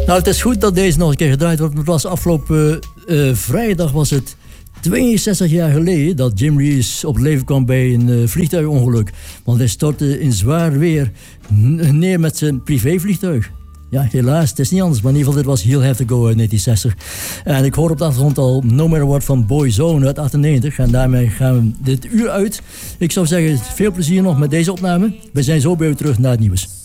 Nou, het is goed dat deze nog een keer gedraaid wordt. Het was afgelopen vrijdag was het 62 jaar geleden dat Jim Reeves op het leven kwam bij een vliegtuigongeluk. Want hij stortte in zwaar weer neer met zijn privévliegtuig. Ja, helaas, het is niet anders. Maar in ieder geval, dit was He'll Have to Go uit 1960. En ik hoor op de achtergrond al No Matter What van Boyzone uit 98. En daarmee gaan we dit uur uit. Ik zou zeggen, veel plezier nog met deze opname. We zijn zo bij u terug na het nieuws.